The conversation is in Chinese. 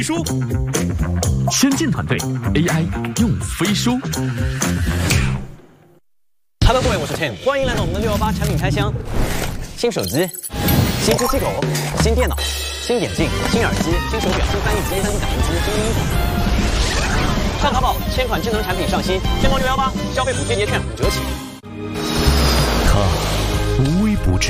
书，先进团队 AI 用飞书。 Hello， 各位，我是 Tim， 欢迎来到我们的618产品开箱。新手机、新机器狗、新电脑、新眼镜、新耳机、新手表、新翻译机、3D 打印机、新衣服。上淘宝，1000款智能产品上新，天猫618消费补贴节券5折起。 他无微不至。